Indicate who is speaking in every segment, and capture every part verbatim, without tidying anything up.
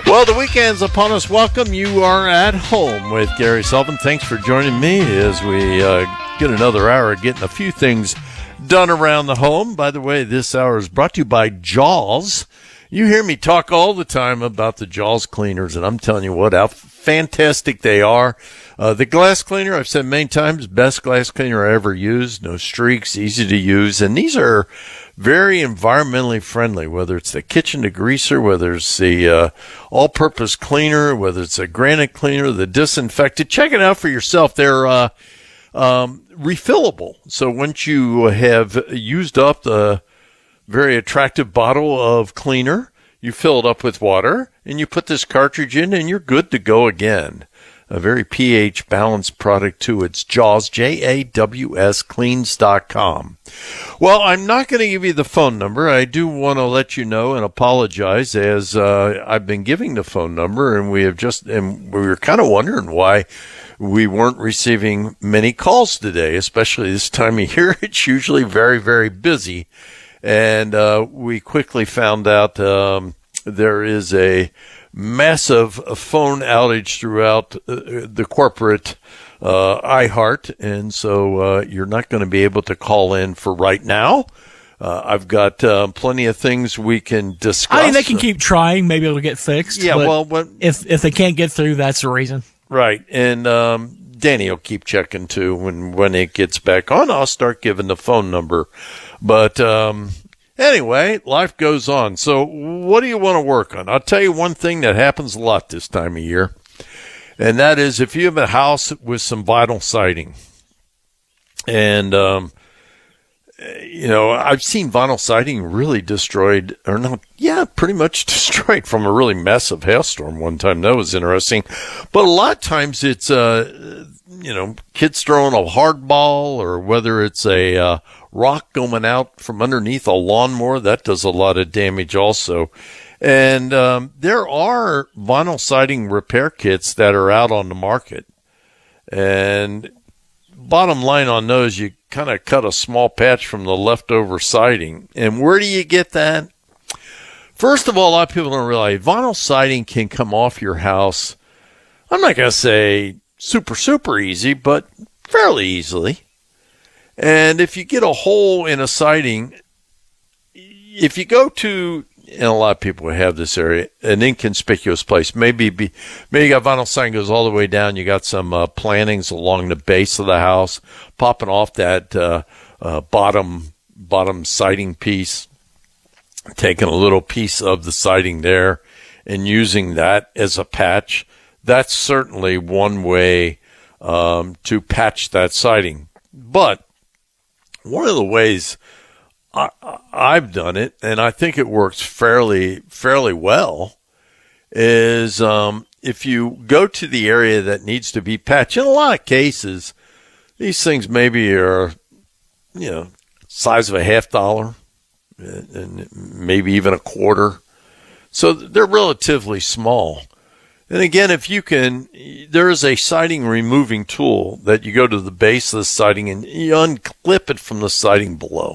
Speaker 1: Well, the weekend's upon us. Welcome. You are at home with Gary Sullivan. Thanks for joining me as we uh, get another hour of getting a few things done around the home. By the way, this hour is brought to you by Jaws. You hear me talk all the time about the Jaws cleaners, and I'm telling you what, how fantastic they are. Uh, the glass cleaner, I've said many times, best glass cleaner I ever used. No streaks, easy to use, and these are very environmentally friendly, whether it's the kitchen degreaser, whether it's the uh, all-purpose cleaner, whether it's a granite cleaner, the disinfectant. Check it out for yourself. They're uh, um, refillable. So once you have used up the very attractive bottle of cleaner, you fill it up with water, and you put this cartridge in, and you're good to go again. A very pH balanced product too. It's Jaws, J A W S, cleans dot com. Well, I'm not going to give you the phone number. I do want to let you know and apologize, as uh, I've been giving the phone number, and we have just, and we were kind of wondering why we weren't receiving many calls today, especially this time of year. It's usually very, very busy. And uh, we quickly found out um, there is a massive phone outage throughout uh, the corporate uh, iHeart, and so uh, you're not going to be able to call in for right now. Uh, I've got uh, plenty of things we can discuss.
Speaker 2: I mean, they can keep trying. Maybe it'll get fixed.
Speaker 1: Yeah, well, what,
Speaker 2: if if they can't get through, that's the reason.
Speaker 1: Right, and um, Danny will keep checking too. When when it gets back on, I'll start giving the phone number. But um, anyway, life goes on. So what do you want to work on? I'll tell you one thing that happens a lot this time of year, and that is if you have a house with some vinyl siding. And, um, you know, I've seen vinyl siding really destroyed, or not, yeah, pretty much destroyed from a really massive hailstorm one time. That was interesting. But a lot of times it's, uh, you know, kids throwing a hard ball, or whether it's a uh, rock going out from underneath a lawnmower, that does a lot of damage also. And um, there are vinyl siding repair kits that are out on the market. And bottom line on those, you kind of cut a small patch from the leftover siding. And where do you get that? First of all, a lot of people don't realize vinyl siding can come off your house. I'm not going to say super, super easy, but fairly easily. And if you get a hole in a siding, if you go to, and a lot of people have this area, an inconspicuous place, maybe be, maybe you got vinyl siding goes all the way down, you got some uh, plantings along the base of the house, popping off that uh, uh, bottom bottom siding piece, taking a little piece of the siding there and using that as a patch. That's certainly one way um, to patch that siding. But one of the ways I, I've done it, and I think it works fairly fairly well, is um, if you go to the area that needs to be patched. In a lot of cases, these things maybe are, you know, size of a half dollar, and maybe even a quarter. So they're relatively small. And again, if you can, there is a siding removing tool that you go to the base of the siding and you unclip it from the siding below.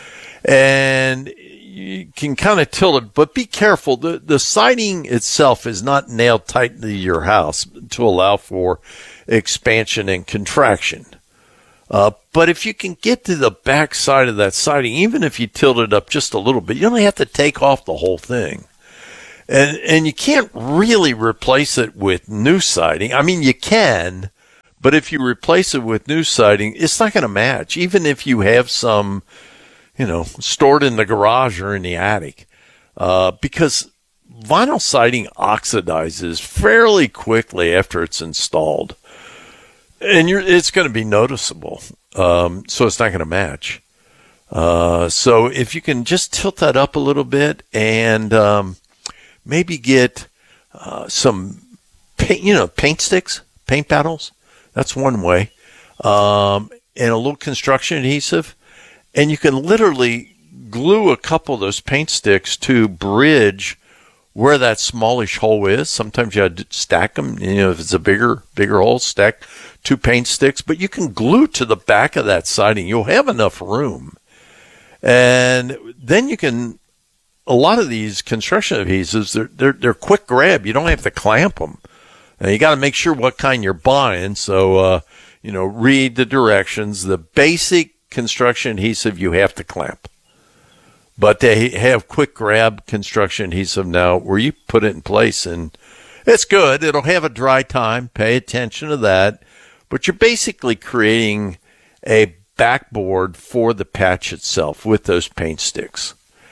Speaker 1: And you can kind of tilt it, but be careful. The, the siding itself is not nailed tight to your house to allow for expansion and contraction. Uh, but if you can get to the back side of that siding, even if you tilt it up just a little bit, you only have to take off the whole thing. And and you can't really replace it with new siding. I mean, you can, but if you replace it with new siding, it's not going to match. Even if you have some, you know, stored in the garage or in the attic, uh, because vinyl siding oxidizes fairly quickly after it's installed, and you're, it's going to be noticeable. Um, so it's not going to match. Uh, so if you can just tilt that up a little bit and um, maybe get uh, some paint, you know, paint sticks, paint paddles. That's one way. Um, and a little construction adhesive. And you can literally glue a couple of those paint sticks to bridge where that smallish hole is. Sometimes you have to stack them. You know, if it's a bigger, bigger hole, stack two paint sticks. But you can glue to the back of that siding. You'll have enough room. And then you can a lot of these construction adhesives, they're, they're, they're quick grab. You don't have to clamp them. And you got to make sure what kind you're buying. So, uh, you know, read the directions. The basic construction adhesive you have to clamp. But they have quick grab construction adhesive now where you put it in place, and it's good. It'll have a dry time. Pay attention to that. But you're basically creating a backboard for the patch itself with those paint sticks.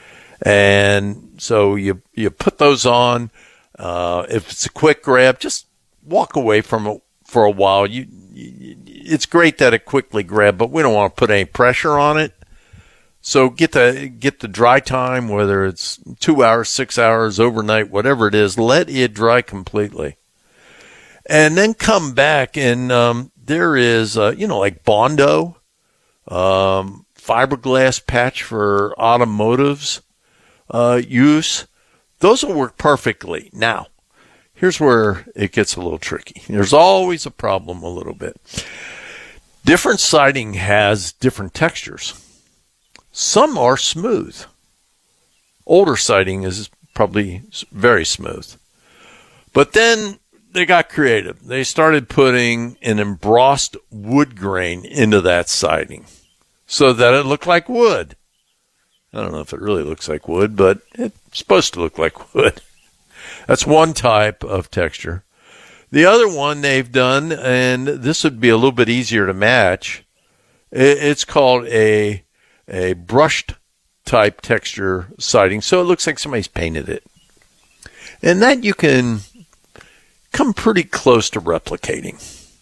Speaker 1: And so you you put those on. Uh, if it's a quick grab, just walk away from it for a while. You, you it's great that it quickly grabs, but we don't want to put any pressure on it. So get the get the dry time, whether it's two hours, six hours, overnight, whatever it is. Let it dry completely, and then come back. And um, there is, uh, you know, like Bondo, um, fiberglass patch for automotives uh, use. Those will work perfectly. Now, here's where it gets a little tricky. There's always a problem a little bit. Different siding has different textures. Some are smooth. Older siding is probably very smooth. But then they got creative. They started putting an embossed wood grain into that siding so that it looked like wood. I don't know if it really looks like wood, but it's supposed to look like wood. That's one type of texture. The other one they've done, and this would be a little bit easier to match, it's called a a brushed type texture siding, so it looks like somebody's painted it. And that you can come pretty close to replicating.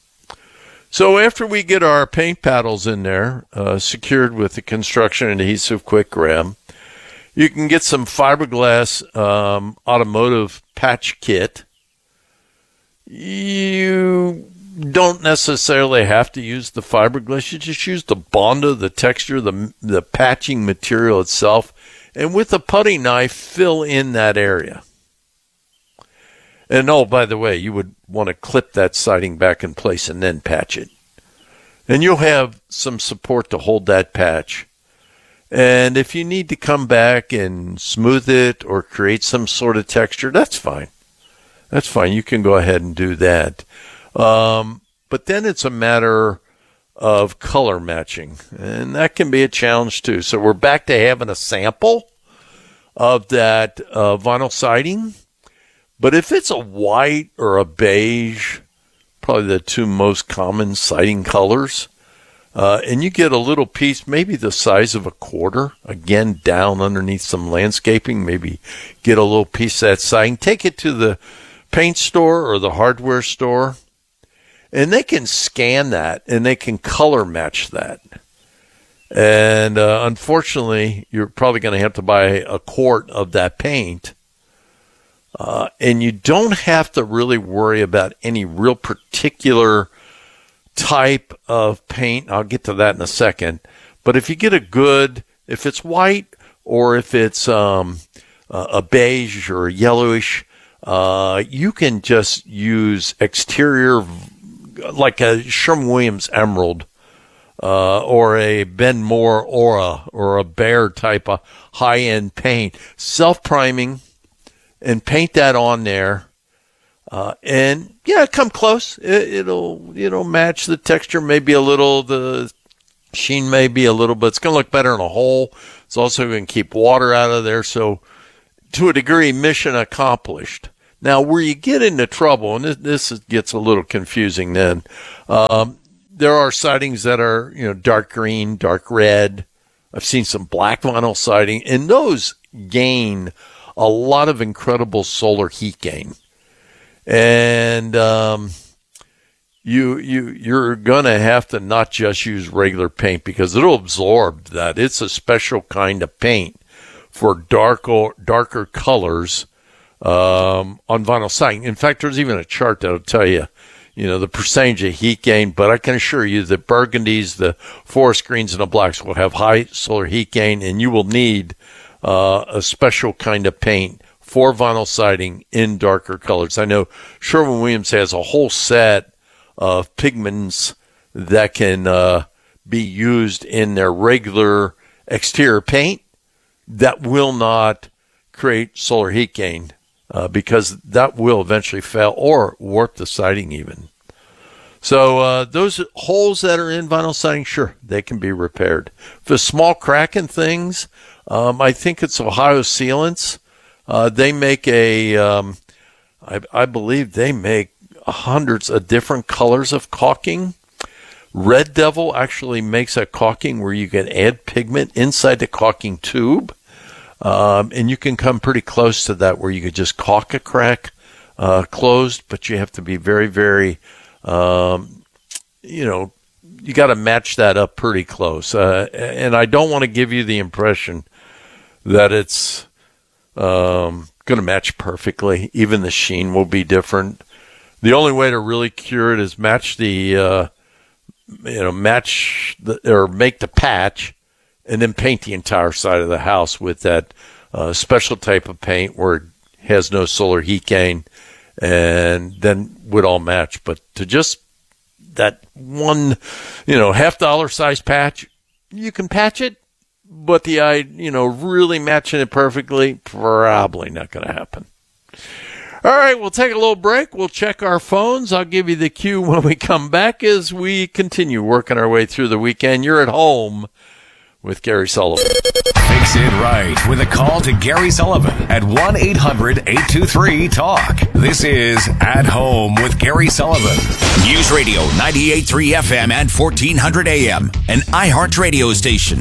Speaker 1: So after we get our paint paddles in there, uh, secured with the construction adhesive quick grab, you can get some fiberglass um, automotive patch kit. You don't necessarily have to use the fiberglass. You just use the Bondo, the texture, the the patching material itself, and with a putty knife, fill in that area. And oh, by the way, you would want to clip that siding back in place and then patch it. And you'll have some support to hold that patch. And if you need to come back and smooth it or create some sort of texture, that's fine. That's fine. You can go ahead and do that. Um, but then it's a matter of color matching, and that can be a challenge too. So we're back to having a sample of that uh, vinyl siding. But if it's a white or a beige, probably the two most common siding colors, uh, and you get a little piece, maybe the size of a quarter, again, down underneath some landscaping, maybe get a little piece of that siding, take it to the paint store or the hardware store, and they can scan that and they can color match that. And uh, unfortunately, you're probably going to have to buy a quart of that paint. Uh, and you don't have to really worry about any real particular type of paint. I'll get to that in a second. But if you get a good, if it's white or if it's um, a beige or a yellowish, uh, you can just use exterior, like a Sherwin-Williams Emerald, uh, or a Ben Moore Aura, or a Behr type of high-end paint, self-priming, and paint that on there. Uh, and yeah, come close. It, it'll, it'll match the texture, maybe a little, the sheen may be a little, but it's going to look better in a hole. It's also going to keep water out of there. So to a degree, mission accomplished. Now, where you get into trouble, and this, this gets a little confusing then, um, there are sidings that are, you know, dark green, dark red. I've seen some black vinyl siding, and those gain a lot of incredible solar heat gain. And um, you, you, you're going to have to not just use regular paint because it'll absorb that. It's a special kind of paint for darker, darker colors um, on vinyl siding. In fact, there's even a chart that'll tell you, you know, the percentage of heat gain, but I can assure you the burgundies, the forest greens, and the blacks will have high solar heat gain, and you will need uh, a special kind of paint for vinyl siding in darker colors. I know Sherwin-Williams has a whole set of pigments that can uh, be used in their regular exterior paint that will not create solar heat gain uh, because that will eventually fail or warp the siding even. So uh, those holes that are in vinyl siding, sure, they can be repaired. For small crack in things, um, I think it's Ohio Sealants. Uh, they make a, um, I, I believe they make hundreds of different colors of caulking. Red Devil actually makes a caulking where you can add pigment inside the caulking tube. Um, and you can come pretty close to that where you could just caulk a crack uh, closed, but you have to be very, very... Um, you know, you got to match that up pretty close. Uh, and I don't want to give you the impression that it's um, going to match perfectly. Even the sheen will be different. The only way to really cure it is match the, uh, you know, match the, or make the patch and then paint the entire side of the house with that uh, special type of paint where it has no solar heat gain. And then would all match. But to just that one, you know, half dollar size patch, you can patch it, but the, I, you know, really matching it perfectly, probably not going to happen. All right, we'll take a little break. We'll check our phones. I'll give you the cue when we come back as we continue working our way through the weekend. You're at home with Gary Sullivan.
Speaker 3: Fix it right with a call to Gary Sullivan at one eight hundred eight two three talk. This is At Home with Gary Sullivan.
Speaker 4: News Radio ninety-eight point three F M and fourteen hundred A M, an iHeart radio station.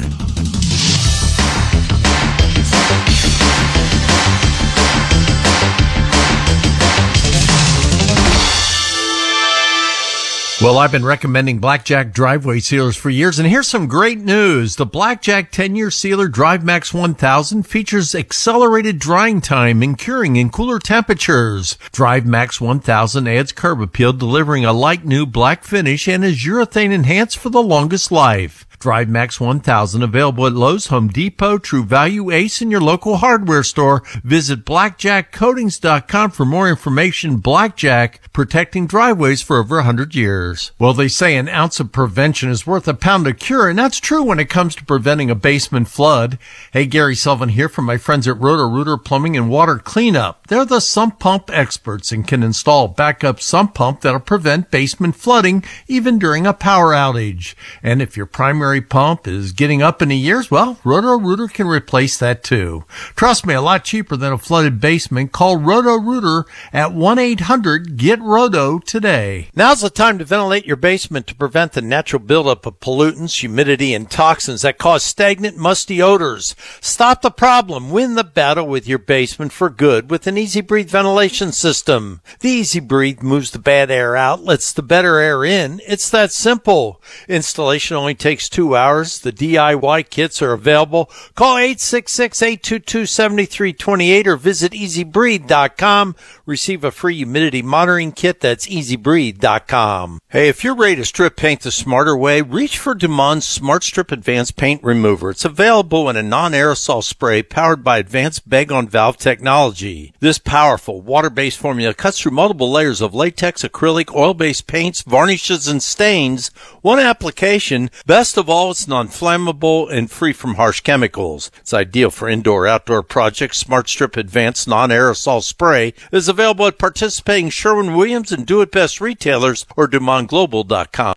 Speaker 5: Well, I've been recommending Blackjack driveway sealers for years, and here's some great news. The Blackjack ten-year sealer DriveMax one thousand features accelerated drying time and curing in cooler temperatures. DriveMax one thousand adds curb appeal, delivering a light new black finish, and is urethane enhanced for the longest life. DriveMax one thousand available at Lowe's, Home Depot, True Value, Ace, and your local hardware store. Visit blackjack coatings dot com for more information. Blackjack, protecting driveways for over one hundred years. Well, they say an ounce of prevention is worth a pound of cure, and that's true when it comes to preventing a basement flood. Hey, Gary Sullivan here from my friends at Roto-Rooter Plumbing and Water Cleanup. They're the sump pump experts and can install a backup sump pump that'll prevent basement flooding even during a power outage. And if your primary pump is getting up in the years, well, Roto-Rooter can replace that too. Trust me, a lot cheaper than a flooded basement. Call Roto-Rooter at one eight hundred get roto today.
Speaker 6: Now's the time to ventilate your basement to prevent the natural buildup of pollutants, humidity, and toxins that cause stagnant, musty odors. Stop the problem. Win the battle with your basement for good with an Easy Breathe ventilation system. The Easy Breathe moves the bad air out, lets the better air in. It's that simple. Installation only takes two hours. The D I Y kits are available. Call eight six six, eight two two, seven three two eight or visit easy breathe dot com. Receive a free humidity monitoring kit. That's easy breathe dot com. Hey, if you're ready to strip paint the smarter way, reach for Dumond's Smart Strip Advanced Paint Remover. It's available in a non-aerosol spray powered by advanced bag-on-valve technology. This powerful water-based formula cuts through multiple layers of latex, acrylic, oil-based paints, varnishes, and stains. One application. Best of all, it's non-flammable and free from harsh chemicals. It's ideal for indoor-outdoor projects. Smart Strip Advanced Non-Aerosol Spray is available at participating Sherwin-Williams and Do It Best retailers or Dumond Global dot com.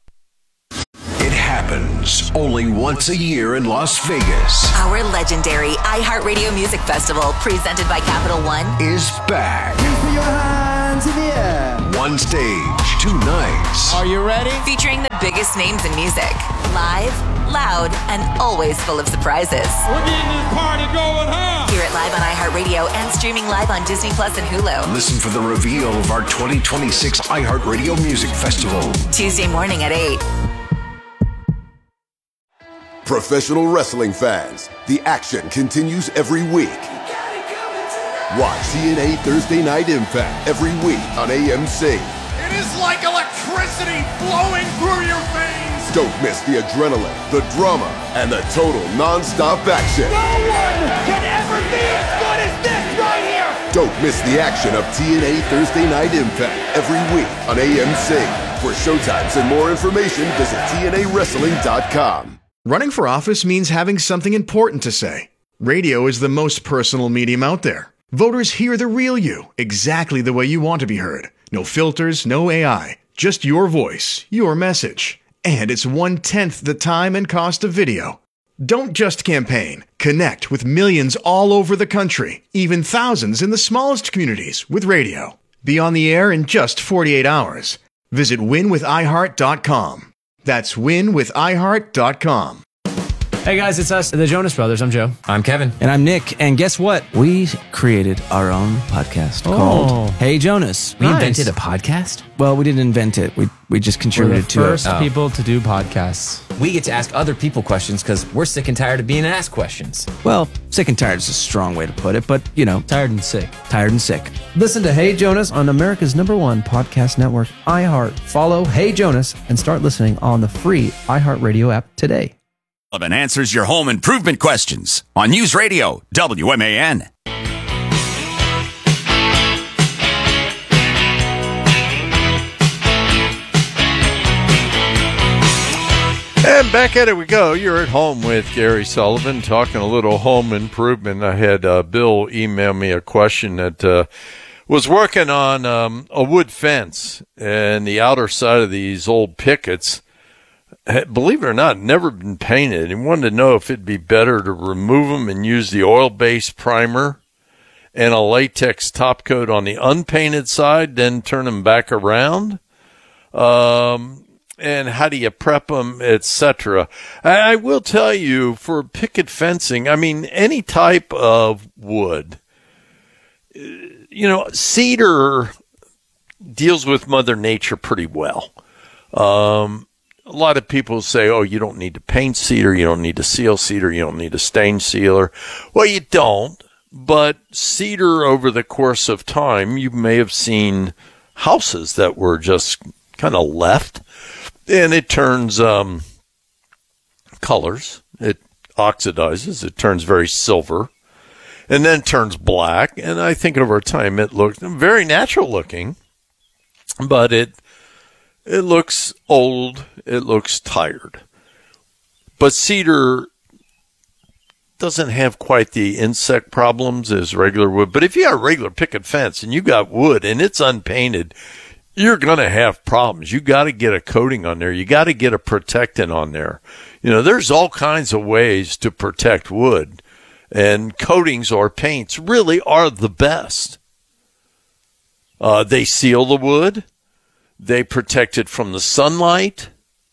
Speaker 3: It happens only once a year in Las Vegas.
Speaker 7: Our legendary iHeartRadio Music Festival, presented by Capital One,
Speaker 3: Is back.
Speaker 8: Put your hands in the air.
Speaker 3: One stage, two nights.
Speaker 8: Are you ready?
Speaker 7: featuring the biggest names in music. Live, loud, and always full of surprises.
Speaker 8: We're getting this party going, huh?
Speaker 7: Hear it live on iHeartRadio and streaming live on Disney Plus and Hulu.
Speaker 3: Listen for the reveal of our twenty twenty-six iHeartRadio Music Festival.
Speaker 7: Tuesday morning at eight.
Speaker 9: Professional wrestling fans, the action continues every week. Watch T N A Thursday Night Impact every week on A M C.
Speaker 10: It is like electricity flowing through your veins.
Speaker 9: Don't miss the adrenaline, the drama, and the total non-stop action.
Speaker 10: No one can ever be as good as this right here.
Speaker 9: Don't miss the action of T N A Thursday Night Impact every week on A M C. For showtimes and more information, visit T N A wrestling dot com.
Speaker 11: Running for office means having something important to say. Radio is the most personal medium out there. Voters hear the real you, exactly the way you want to be heard. No filters, no A I, just your voice, your message. And it's one-tenth the time and cost of video. Don't just campaign. Connect with millions all over the country, even thousands in the smallest communities with radio. Be on the air in just forty-eight hours. Visit win with i heart dot com. That's win with i heart dot com.
Speaker 12: Hey guys, it's us, the Jonas Brothers. I'm Joe.
Speaker 13: I'm Kevin.
Speaker 12: And I'm Nick. And guess what? We created our own podcast
Speaker 13: Oh.
Speaker 12: called Hey Jonas.
Speaker 13: We invented a podcast?
Speaker 12: Well, we didn't invent it. We we just
Speaker 13: We're
Speaker 12: contributed
Speaker 13: the
Speaker 12: to it.
Speaker 13: first people
Speaker 12: to do podcasts.
Speaker 13: We get to ask other people questions because we're sick and tired of being asked questions.
Speaker 12: Well, sick and tired is a strong way to put it, but, you know. Tired and sick. Tired and sick.
Speaker 14: Listen to Hey Jonas on America's number one podcast network, iHeart. Follow Hey Jonas and start listening on the free iHeartRadio app today.
Speaker 4: Sullivan answers your home improvement questions on News Radio W M A N.
Speaker 1: And back at it we go. You're at home with Gary Sullivan, talking a little home improvement. I had uh, Bill email me a question that uh, was working on um, a wood fence and the outer side of these old pickets. Believe it or not, never been painted. He wanted to know if it'd be better to remove them and use the oil-based primer and a latex top coat on the unpainted side, then turn them back around. Um... And how do you prep them, et cetera. I, I will tell you, for picket fencing, I mean, any type of wood, you know, cedar deals with Mother Nature pretty well. Um, a lot of people say, oh, you don't need to paint cedar, you don't need to seal cedar, you don't need a stain sealer. Well, you don't, but cedar over the course of time, you may have seen houses that were just kind of left. And it turns um, colors. It oxidizes. It turns very silver. And then turns black. And I think over time it looked very natural looking. But it it looks old. It looks tired. But cedar doesn't have quite the insect problems as regular wood. But if you got a regular picket fence and you got wood and it's unpainted, you're going to have problems. You got to get a coating on there. You got to get a protectant on there. You know, there's all kinds of ways to protect wood, and coatings or paints really are the best. Uh, they seal the wood. They protect it from the sunlight.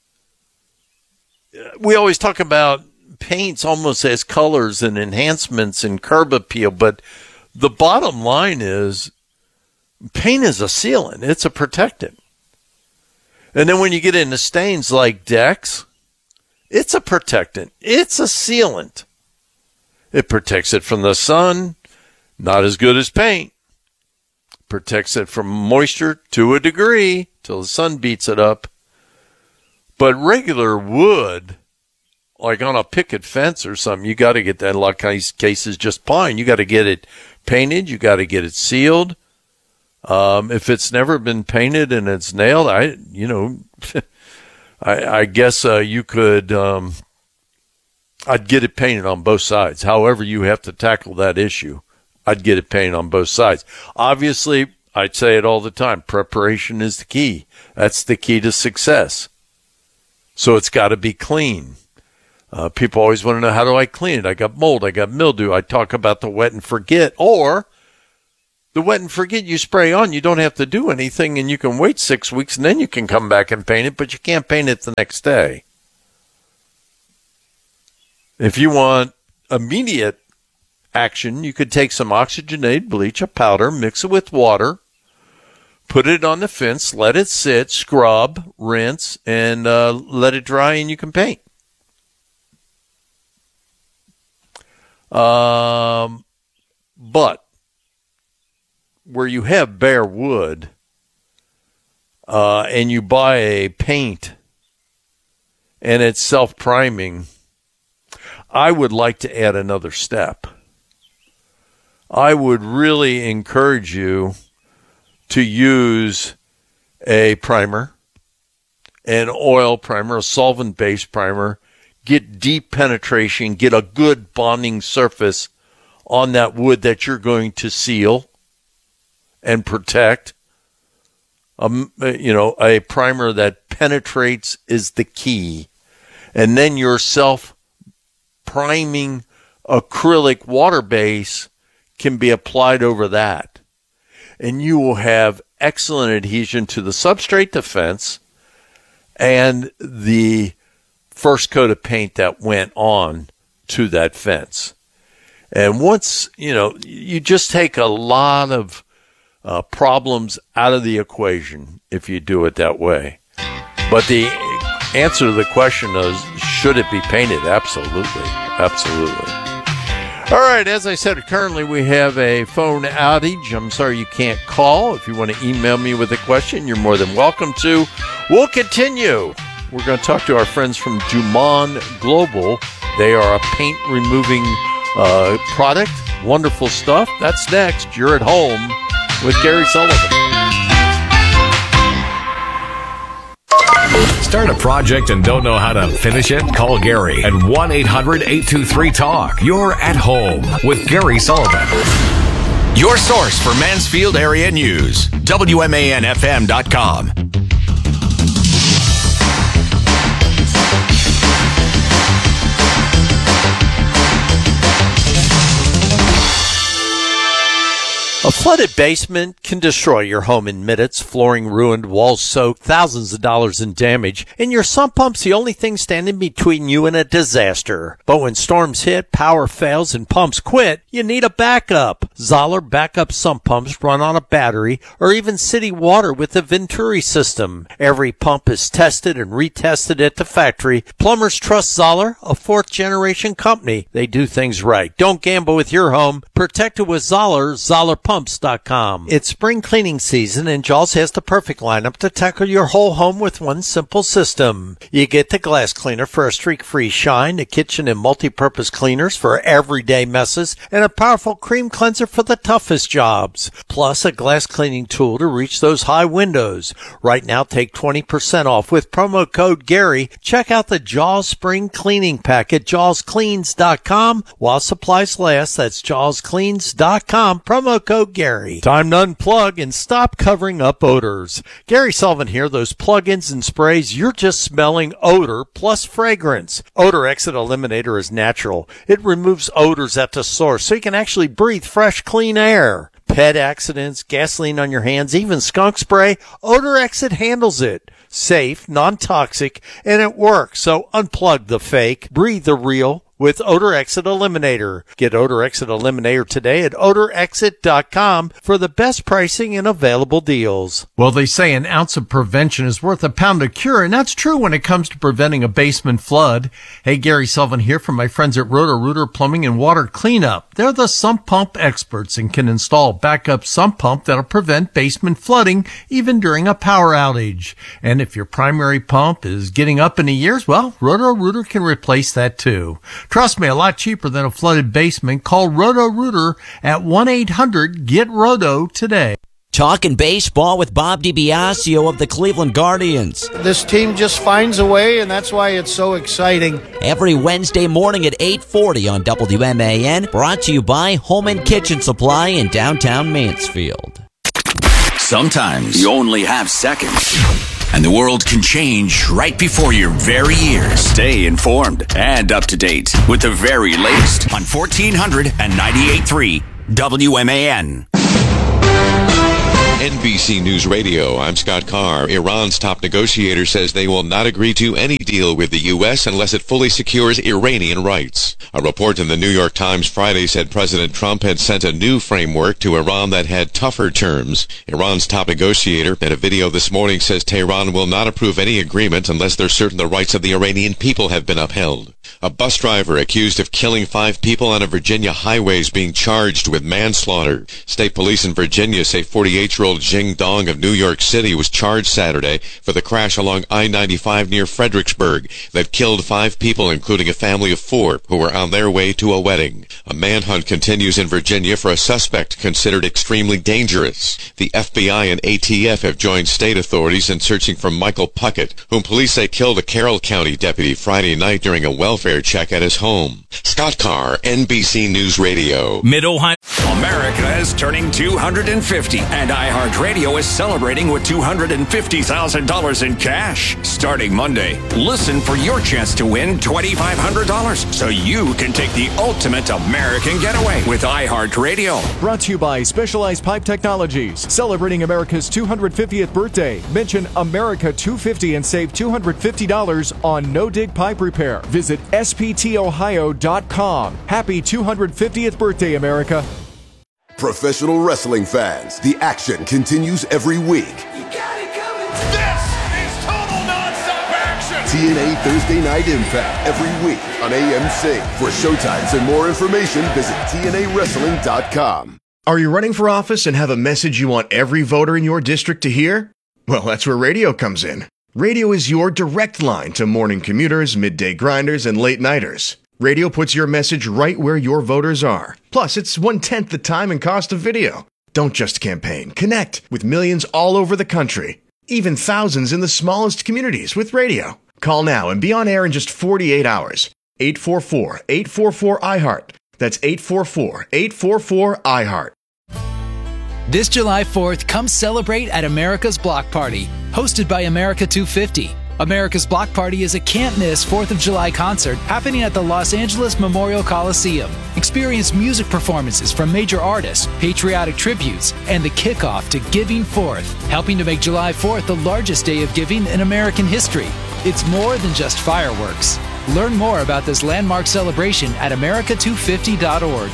Speaker 1: We always talk about paints almost as colors and enhancements and curb appeal, but the bottom line is, paint is a sealant. It's a protectant. And then when you get into stains like decks, it's a protectant. It's a sealant. It protects it from the sun. Not as good as paint. Protects it from moisture to a degree till the sun beats it up. But regular wood, like on a picket fence or something, you got to get that. In a lot of cases, just pine. You got to get it painted. You got to get it sealed. Um, if it's never been painted and it's nailed, I, you know, I, I guess uh, you could, um, I'd get it painted on both sides. However you have to tackle that issue, I'd get it painted on both sides. Obviously, I'd say it all the time, preparation is the key. That's the key to success. So it's got to be clean. Uh, people always want to know, how do I clean it? I got mold, I got mildew. I talk about the wet and forget, or the wet and forget you spray on, you don't have to do anything, and you can wait six weeks, and then you can come back and paint it, but you can't paint it the next day. If you want immediate action, you could take some oxygenated bleach, a powder, mix it with water, put it on the fence, let it sit, scrub, rinse, and uh, let it dry, and you can paint. Um, but where you have bare wood uh, and you buy a paint and it's self-priming, I would like to add another step. I would really encourage you to use a primer, an oil primer, a solvent-based primer. get deep penetration, get a good bonding surface on that wood that you're going to seal and protect. Um, you know, a primer that penetrates is the key. And then your self-priming acrylic water base can be applied over that. And you will have excellent adhesion to the substrate defense and the first coat of paint that went on to that fence. And once, you know, you just take a lot of uh, problems out of the equation if you do it that way. But the answer to the question is, should it be painted? Absolutely. Absolutely. All right, as I said, currently we have a phone outage. I'm sorry you can't call. If you want to email me with a question, you're more than welcome to. We'll continue. We're going to talk to our friends from Juman Global. They are a paint removing uh, product. Wonderful stuff. That's next. You're at home with Gary Sullivan.
Speaker 3: Start a project and don't know how to finish it? Call Gary at one eight hundred eight two three talk. You're at home with Gary Sullivan.
Speaker 4: Your source for Mansfield area news. W M A N F M dot com.
Speaker 6: A flooded basement can destroy your home in minutes. Flooring ruined, walls soaked, thousands of dollars in damage, and your sump pump's the only thing standing between you and a disaster. But when storms hit, power fails, and pumps quit, you need a backup. Zoller backup sump pumps run on a battery or even city water with the Venturi system. Every pump is tested and retested at the factory. Plumbers trust Zoller, a fourth-generation company. They do things right. Don't gamble with your home. Protect it with Zoller, Zoller Pumps. Pumps dot com. It's spring cleaning season and Jaws has the perfect lineup to tackle your whole home with one simple system. You get the glass cleaner for a streak-free shine, the kitchen and multi-purpose cleaners for everyday messes, and a powerful cream cleanser for the toughest jobs. Plus a glass cleaning tool to reach those high windows. Right now, take twenty percent off with promo code Gary. Check out the Jaws Spring Cleaning Pack at Jaws Cleans dot com. While supplies last, that's Jaws Cleans dot com. Promo code Gary. Time to unplug and stop covering up odors. Gary Sullivan here. Those plug-ins and sprays, you're just smelling odor plus fragrance. Odor Exit Eliminator is natural. It removes odors at the source so you can actually breathe fresh, clean air. Pet accidents, gasoline on your hands, even skunk spray, Odor Exit handles it. Safe, non-toxic, and it works. So unplug the fake, breathe the real with Odor Exit Eliminator. Get Odor Exit Eliminator today at odor exit dot com for the best pricing and available deals.
Speaker 5: Well, they say an ounce of prevention is worth a pound of cure, and that's true when it comes to preventing a basement flood. Hey, Gary Sullivan here from my friends at Roto-Rooter Plumbing and Water Cleanup. They're the sump pump experts and can install a backup sump pump that'll prevent basement flooding even during a power outage. And if your primary pump is getting up in the years, well, Roto-Rooter can replace that too. Trust me, a lot cheaper than a flooded basement. Call Roto-Rooter at one eight hundred get roto today.
Speaker 15: Talking baseball with Bob DiBiasio of the Cleveland Guardians.
Speaker 16: This team just finds a way, and that's why it's so exciting.
Speaker 15: Every Wednesday morning at eight forty on W M A N, brought to you by Home and Kitchen Supply in downtown Mansfield.
Speaker 4: Sometimes you only have seconds, and the world can change right before your very ears. Stay informed and up to date with the very latest on fourteen hundred and ninety-eight point three W M A N.
Speaker 17: N B C News Radio, I'm Scott Carr. Iran's top negotiator says they will not agree to any deal with the U S unless it fully secures Iranian rights. A report in the New York Times Friday said President Trump had sent a new framework to Iran that had tougher terms. Iran's top negotiator in a video this morning says Tehran will not approve any agreement unless they're certain the rights of the Iranian people have been upheld. A bus driver accused of killing five people on a Virginia highway is being charged with manslaughter. State police in Virginia say forty-eight-year-old thirty-year-old Jing Dong of New York City was charged Saturday for the crash along I ninety-five near Fredericksburg that killed five people, including a family of four who were on their way to a wedding. A manhunt continues in Virginia for a suspect considered extremely dangerous. The F B I and A T F have joined state authorities in searching for Michael Puckett, whom police say killed a Carroll County deputy Friday night during a welfare check at his home. Scott Carr, N B C News Radio.
Speaker 3: Mid-Ohio. America is turning two hundred fifty, and iHeartRadio is celebrating with two hundred fifty thousand dollars in cash. Starting Monday, listen for your chance to win two thousand five hundred dollars so you can take the ultimate American getaway with iHeartRadio.
Speaker 18: Brought to you by Specialized Pipe Technologies. Celebrating America's two hundred fiftieth birthday. Mention America two fifty and save two hundred fifty dollars on no-dig pipe repair. Visit S P T ohio dot com. Happy two hundred fiftieth birthday, America.
Speaker 9: Professional wrestling fans, the action continues every week.
Speaker 10: This is total nonstop action.
Speaker 9: T N A Thursday Night Impact every week on A M C. For showtimes and more information, visit T N A wrestling dot com.
Speaker 11: Are you running for office and have a message you want every voter in your district to hear? Well, that's where radio comes in. Radio is your direct line to morning commuters, midday grinders, and late nighters. Radio puts your message right where your voters are. Plus, it's one-tenth the time and cost of video. Don't just campaign. Connect with millions all over the country. Even thousands in the smallest communities with radio. Call now and be on air in just forty-eight hours. eight four four, eight four four, I heart. That's eight four four, eight four four, I heart.
Speaker 19: This July fourth, come celebrate at America's Block Party, hosted by America two fifty. America's Block Party is a can't-miss fourth of July concert happening at the Los Angeles Memorial Coliseum. Experience music performances from major artists, patriotic tributes, and the kickoff to Giving Fourth, helping to make July fourth the largest day of giving in American history. It's more than just fireworks. Learn more about this landmark celebration at america two fifty dot org.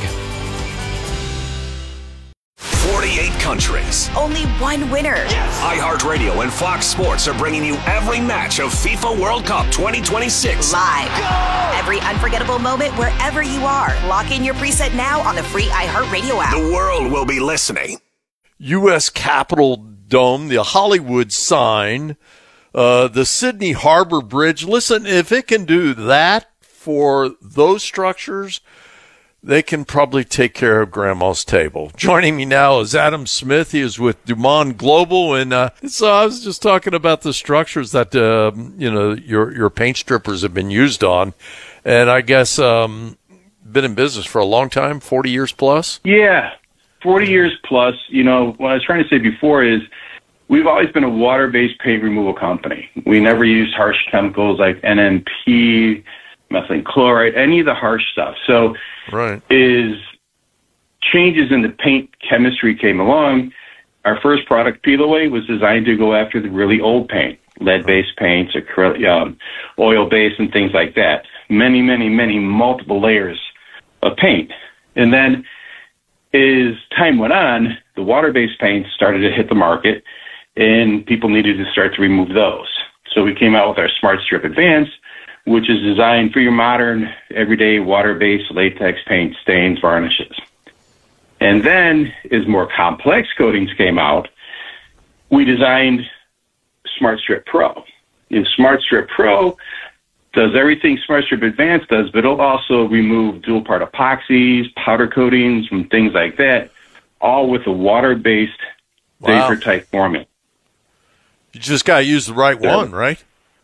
Speaker 3: forty-eight countries.
Speaker 7: Only one winner.
Speaker 3: Yes. iHeartRadio and Fox Sports are bringing you every match of FIFA World Cup twenty twenty-six.
Speaker 7: Live. Go! Every unforgettable moment wherever you are. Lock in your preset now on the free iHeartRadio app.
Speaker 3: The world will be listening.
Speaker 1: U S Capitol Dome, the Hollywood sign, uh, the Sydney Harbor Bridge. Listen, if it can do that for those structures, they can probably take care of Grandma's table. Joining me now is Adam Smith. He is with Dumont Global, and uh, so I was just talking about the structures that uh, you know your your paint strippers have been used on, and I guess um, been in business for a long time, forty years plus.
Speaker 20: Yeah, forty years plus. You know, what I was trying to say before is we've always been a water-based paint removal company. We never used harsh chemicals like N M P, methylene chloride, any of the harsh stuff. So
Speaker 1: right.
Speaker 20: is changes in the paint chemistry came along. Our first product, Peel Away, was designed to go after the really old paint, lead-based paints, acrylic, um, oil-based, and things like that. Many, many, many multiple layers of paint. And then as time went on, the water-based paints started to hit the market, and people needed to start to remove those. So we came out with our Smart Strip Advanced, which is designed for your modern, everyday, water-based latex paint, stains, varnishes. And then, as more complex coatings came out, we designed Smart Strip Pro. And Smart Strip Pro does everything Smart Strip Advanced does, but it'll also remove dual-part epoxies, powder coatings, and things like that, all with a water-based
Speaker 1: Wow.
Speaker 20: vapor-type formula.
Speaker 1: You just got to use the right
Speaker 20: Yeah.
Speaker 1: one, right?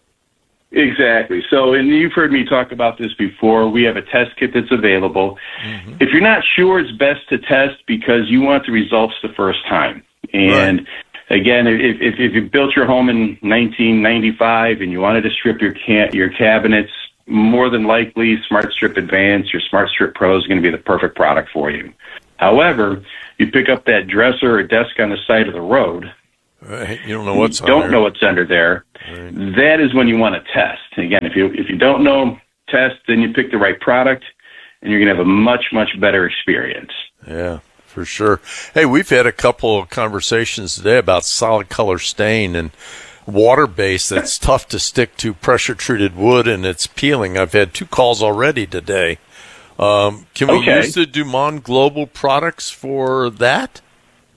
Speaker 20: Exactly. So, and you've heard me talk about this before. We have a test kit that's available. Mm-hmm. If you're not sure, it's best to test because you want the results the first time. And right. again, if, if, if you built your home in nineteen ninety-five and you wanted to strip your can- your cabinets, more than likely Smart Strip Advanced or Smart Strip Pro is going to be the perfect product for you. However, you pick up that dresser or desk on the side of the road.
Speaker 1: Right. You don't know what's
Speaker 20: you
Speaker 1: on
Speaker 20: don't
Speaker 1: there.
Speaker 20: know what's under there. Right. That is when you want to test. Again, if you if you don't know, test, then you pick the right product, and you're going to have a much, much better experience.
Speaker 1: Yeah, for sure. Hey, we've had a couple of conversations today about solid color stain and water-based that's tough to stick to pressure-treated wood, and it's peeling. I've had two calls already today. Um, can we
Speaker 20: okay.
Speaker 1: use the Dumont Global products for that?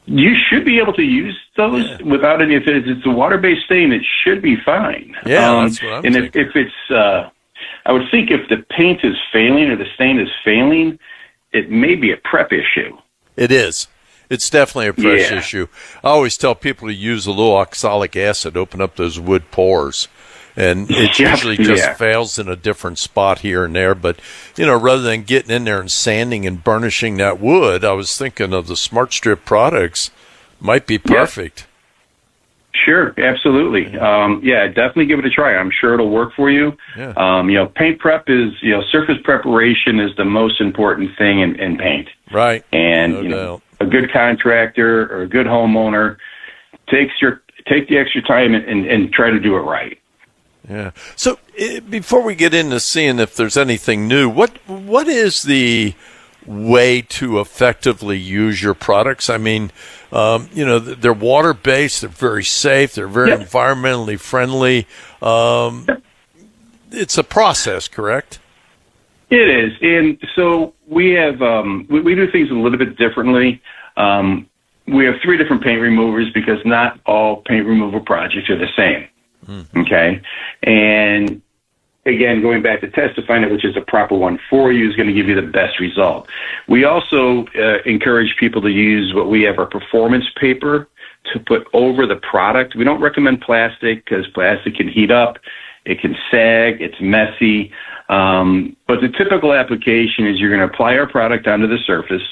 Speaker 20: You should be able to use those yeah. without any. If it's a water-based stain, it should be fine.
Speaker 1: Yeah,
Speaker 20: um,
Speaker 1: that's what I'm
Speaker 20: and
Speaker 1: thinking.
Speaker 20: if, if it's, uh, I would think if the paint is failing or the stain is failing, it may be a prep issue.
Speaker 1: It is. It's definitely a fresh
Speaker 20: Yeah.
Speaker 1: issue. I always tell people to use a little oxalic acid, open up those wood pores. And it
Speaker 20: Yeah,
Speaker 1: usually just
Speaker 20: yeah.
Speaker 1: fails in a different spot here and there. But, you know, rather than getting in there and sanding and burnishing that wood, I was thinking of the Smart Strip products might be perfect.
Speaker 20: Sure, absolutely. Um, yeah, definitely give it a try. I'm sure it'll work for you.
Speaker 1: Yeah.
Speaker 20: Um, you know, paint prep is, you know, surface preparation is the most important thing in, in paint.
Speaker 1: Right.
Speaker 20: And,
Speaker 1: No
Speaker 20: you know,
Speaker 1: doubt.
Speaker 20: a good contractor or a good homeowner takes your take the extra time and, and, and try to do it right.
Speaker 1: Yeah. So uh, before we get into seeing if there's anything new, what what is the way to effectively use your products? I mean, um, you know, they're water-based, they're very safe, they're very
Speaker 20: Yep.
Speaker 1: environmentally friendly. Um, it's a process, correct?
Speaker 20: It is. And so we have, um, we, we do things a little bit differently. Um, we have three different paint removers because not all paint removal projects are the same. Okay. And again, going back to testifying it, which is a proper one for you, is going to give you the best result. We also uh, encourage people to use what we have our performance paper to put over the product. We don't recommend plastic because plastic can heat up. It can sag. It's messy. Um, but the typical application is you're going to apply our product onto the surface,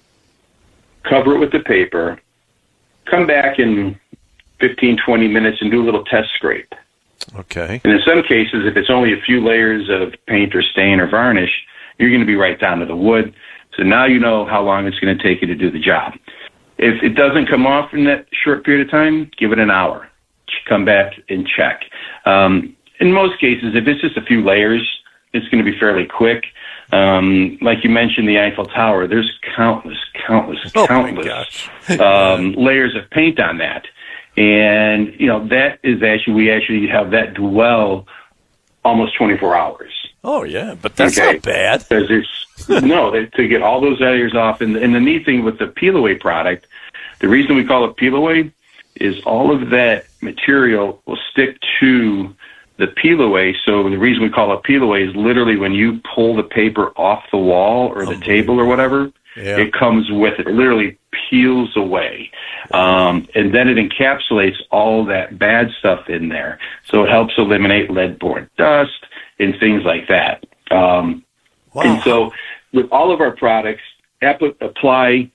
Speaker 20: cover it with the paper, come back in fifteen, twenty minutes and do a little test scrape.
Speaker 1: Okay.
Speaker 20: And in some cases, if it's only a few layers of paint or stain or varnish, you're going to be right down to the wood. So now you know how long it's going to take you to do the job. If it doesn't come off in that short period of time, give it an hour. Come back and check. Um, in most cases, if it's just a few layers, it's going to be fairly quick. Um, like you mentioned, the Eiffel Tower, there's countless, countless,
Speaker 1: Oh, my
Speaker 20: countless
Speaker 1: gosh.
Speaker 20: um, layers of paint on that. And, you know, that is actually, we actually have that dwell almost twenty-four hours.
Speaker 1: Oh, yeah, but that's
Speaker 20: Okay.
Speaker 1: not bad.
Speaker 20: Because there's, no, they, to get all those layers off. And, and the neat thing with the peel away product, the reason we call it peel away is all of that material will stick to the peel away. So the reason we call it peel away is literally when you pull the paper off the wall or the table or whatever,
Speaker 1: Yeah.
Speaker 20: it comes with it. It literally peels away. Um, and then it encapsulates all that bad stuff in there. So it helps eliminate lead-borne dust and things like that. Um,
Speaker 1: Wow.
Speaker 20: And so with all of our products, app- apply,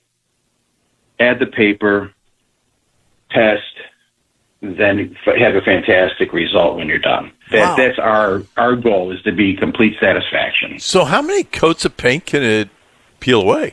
Speaker 20: add the paper, test, then f- have a fantastic result when you're done. That,
Speaker 1: Wow.
Speaker 20: That's our, our goal, is to be complete satisfaction.
Speaker 1: So how many coats of paint can it peel away?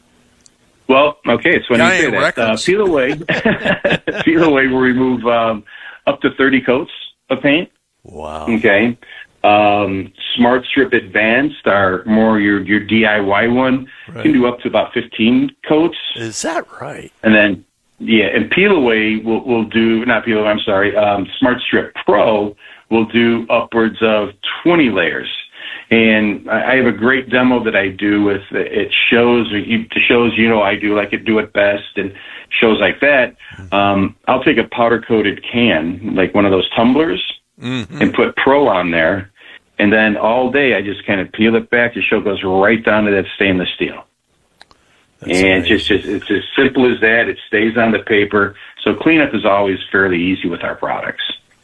Speaker 20: Well, okay, it's when
Speaker 1: Giant
Speaker 20: you say that. Uh,
Speaker 1: records.
Speaker 20: peel away, peel away will remove um, up to thirty coats of paint.
Speaker 1: Wow.
Speaker 20: Okay. Um, Smart Strip Advanced, our more your your D I Y one,
Speaker 1: Right.
Speaker 20: can do up to about fifteen coats.
Speaker 1: Is that right?
Speaker 20: And then, yeah, and Peel Away will will do not Peel Away. I'm sorry. Um, Smart Strip Pro will do upwards of twenty layers. And I I have a great demo that I do with it shows it shows you know I do like it do it best and shows like that. Um, I'll take a powder coated can like one of those tumblers
Speaker 1: Mm-hmm.
Speaker 20: and put Pro on there, and then all day I just kind of peel it back. The show goes right down to that stainless steel.
Speaker 1: That's
Speaker 20: and just, just it's as simple as that. It stays on the paper. So cleanup is always fairly easy with our products.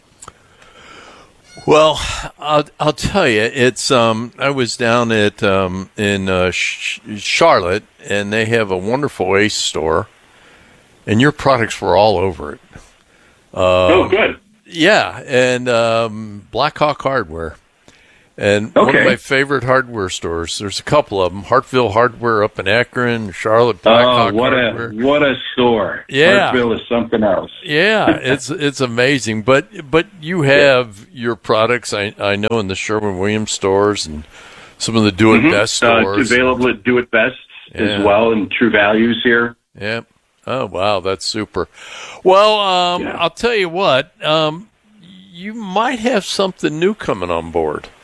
Speaker 1: Well, I'll, I'll tell you, it's um, I was down at um, in uh, Sh- Charlotte, and they have a wonderful Ace store, and your products were all over it. Um,
Speaker 20: oh, good.
Speaker 1: Yeah, and um, Black Hawk Hardware. And one of
Speaker 20: Okay.
Speaker 1: my favorite hardware stores, there's a couple of them, Hartville Hardware up in Akron, Charlotte Black
Speaker 20: Oh,
Speaker 1: Hawk
Speaker 20: what
Speaker 1: Hardware.
Speaker 20: a what a store!
Speaker 1: Yeah.
Speaker 20: Hartville is something else.
Speaker 1: Yeah, it's it's amazing. But but you have your products, I I know, in the Sherwin-Williams stores and some of the Do It
Speaker 20: Mhm.
Speaker 1: Best
Speaker 20: Uh,
Speaker 1: stores.
Speaker 20: available at Do It Best
Speaker 1: Yeah.
Speaker 20: as well, and True Values here.
Speaker 1: Yeah. Oh, wow, that's super. Well, um, I'll tell you what, um, you might have something new coming on board.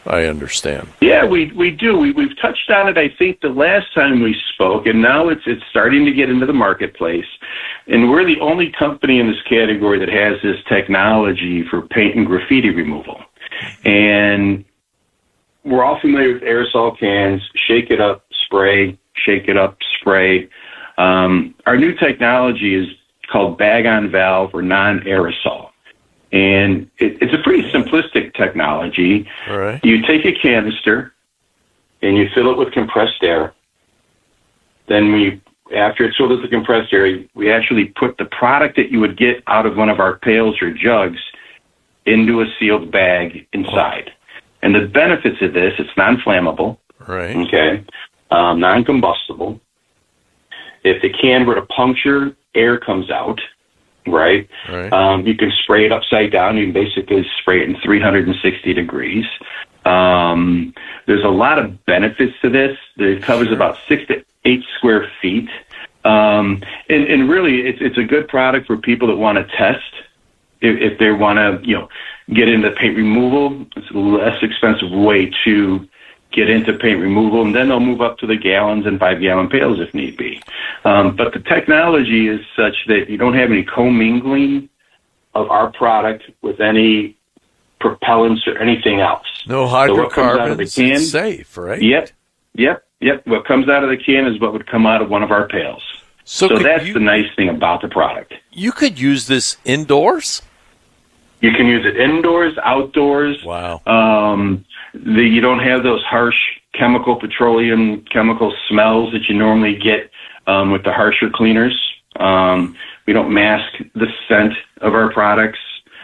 Speaker 1: I understand.
Speaker 20: Yeah, we we do. We we've touched on it. I think the last time we spoke, and now it's it's starting to get into the marketplace. And we're the only company in this category that has this technology for paint and graffiti removal. And we're all familiar with aerosol cans. Shake it up, spray. Shake it up, spray. Um, our new technology is called bag-on-valve or non-aerosol. And it, it's a pretty simplistic technology.
Speaker 1: All right.
Speaker 20: You take a canister and you fill it with compressed air. Then we, after it's filled with the compressed air, we actually put the product that you would get out of one of our pails or jugs into a sealed bag inside. Oh. And the benefits of this, it's non-flammable.
Speaker 1: Right.
Speaker 20: Okay. Um, non-combustible. If the can were to puncture, air comes out. Right.
Speaker 1: Right.
Speaker 20: Um, you can spray it upside down. You can basically spray it in three hundred sixty degrees. Um, there's a lot of benefits to this. It covers
Speaker 1: sure.
Speaker 20: about six to eight square feet. Um, and, and really, it's, it's a good product for people that want to test. If, if they want to, you know, get into paint removal, it's a less expensive way to get into paint removal, and then they'll move up to the gallons and five-gallon pails if need be. Um, but the technology is such that you don't have any commingling of our product with any propellants or anything else.
Speaker 1: No
Speaker 20: So what comes out of the
Speaker 1: hydrocarbons.
Speaker 20: can,
Speaker 1: It's safe, right?
Speaker 20: Yep, yep, yep. What comes out of the can is what would come out of one of our pails.
Speaker 1: So
Speaker 20: So,
Speaker 1: could
Speaker 20: that's
Speaker 1: you-
Speaker 20: the nice thing about the product.
Speaker 1: You could use this indoors?
Speaker 20: You can use it indoors, outdoors.
Speaker 1: Wow.
Speaker 20: Um, the, you don't have those harsh chemical, petroleum chemical smells that you normally get um, with the harsher cleaners. Um, we don't mask the scent of our products.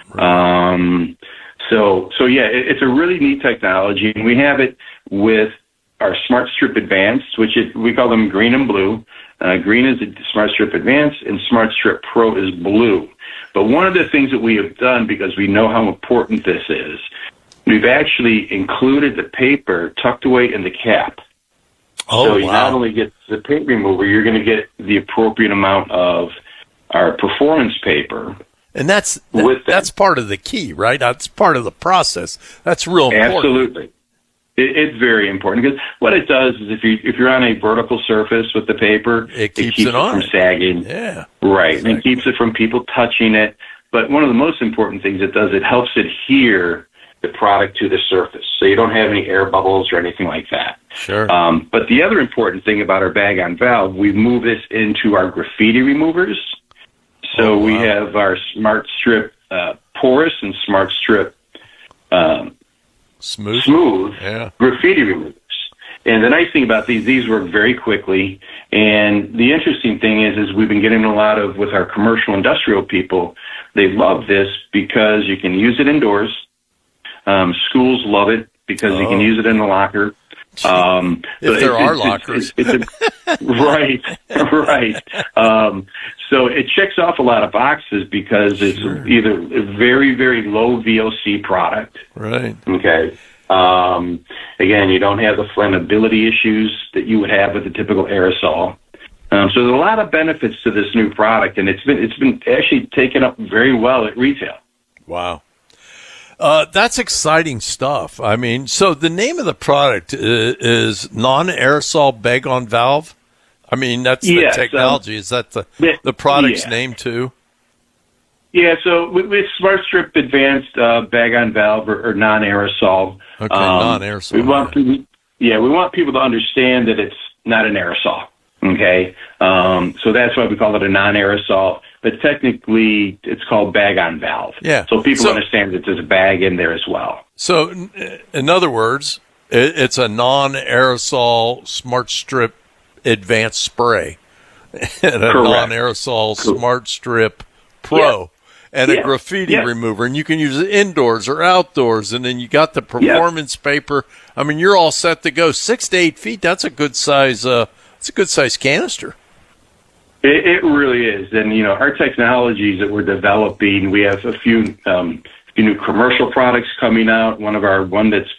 Speaker 20: Um, so, so yeah, it, it's a really neat technology, and we have it with our Smart Strip Advanced, which is, we call them green and blue. Uh, green is the Smart Strip Advanced, and Smart Strip Pro is blue. But one of the things that we have done, because we know how important this is, we've actually included the paper tucked away in the cap.
Speaker 1: Oh,
Speaker 20: so you
Speaker 1: wow.
Speaker 20: not only get the paint remover, you're going to get the appropriate amount of our performance paper.
Speaker 1: And that's that,
Speaker 20: With that.
Speaker 1: that's part of the key, right? That's part of the process. That's real important.
Speaker 20: Absolutely. It, it's very important, because what it does is if you if you're on a vertical surface with the paper,
Speaker 1: It keeps
Speaker 20: keeps
Speaker 1: it on
Speaker 20: from
Speaker 1: it.
Speaker 20: sagging.
Speaker 1: Yeah.
Speaker 20: Right,
Speaker 1: Exactly.
Speaker 20: and it keeps it from people touching it. But one of the most important things it does, it helps adhere the product to the surface, so you don't have any air bubbles or anything like that.
Speaker 1: Sure.
Speaker 20: Um, but the other important thing about our bag-on-valve, we move this into our graffiti removers. So
Speaker 1: Oh,
Speaker 20: we
Speaker 1: wow.
Speaker 20: have our Smart Strip uh, Porous and Smart Strip um,
Speaker 1: Smooth.
Speaker 20: Smooth
Speaker 1: Yeah.
Speaker 20: graffiti removers. And the nice thing about these, these work very quickly. And the interesting thing is, is we've been getting a lot of, with our commercial industrial people, they love this because you can use it indoors. Um, schools love it because you can
Speaker 1: Oh.
Speaker 20: use it in the locker. Um,
Speaker 1: If
Speaker 20: so
Speaker 1: there
Speaker 20: it's-
Speaker 1: are
Speaker 20: it's-
Speaker 1: lockers.
Speaker 20: It's, it's a, right, right. Um, so it checks off a lot of boxes because it's either a very, very low V O C product.
Speaker 1: Right.
Speaker 20: Okay. Um, again, you don't have the flammability issues that you would have with a typical aerosol. Um, so there's a lot of benefits to this new product, and it's been it's been actually taken up very well at retail.
Speaker 1: Wow. Uh, that's exciting stuff. I mean, so the name of the product is, is non-aerosol bag-on-valve? I mean, that's the
Speaker 20: Yes,
Speaker 1: technology.
Speaker 20: um,
Speaker 1: is that the,
Speaker 20: yeah,
Speaker 1: the product's
Speaker 20: yeah.
Speaker 1: name, too?
Speaker 20: Yeah, so with, with Smart Strip Advanced uh, bag-on-valve or, or non-aerosol.
Speaker 1: Okay,
Speaker 20: um,
Speaker 1: non-aerosol,
Speaker 20: We want, people, yeah, we want people to understand that it's not an aerosol. Okay, um, so that's why we call it a non-aerosol. But technically, it's called bag-on-valve.
Speaker 1: Yeah.
Speaker 20: So people
Speaker 1: So-
Speaker 20: understand that there's a bag in there as well.
Speaker 1: So, n- in other words, it, it's a non-aerosol Smart Strip Advanced Spray and a
Speaker 20: Correct.
Speaker 1: non-aerosol Smart Strip Pro. And a
Speaker 20: Yeah.
Speaker 1: graffiti
Speaker 20: Yeah.
Speaker 1: remover, and you can use it indoors or outdoors, and then you got the performance paper. I mean, you're all set to go. Six to eight feet, that's a good size, uh, it's a good size canister.
Speaker 20: It, it really is. And, you know, our technologies that we're developing, we have a few, um, few new commercial products coming out. One of our, one that's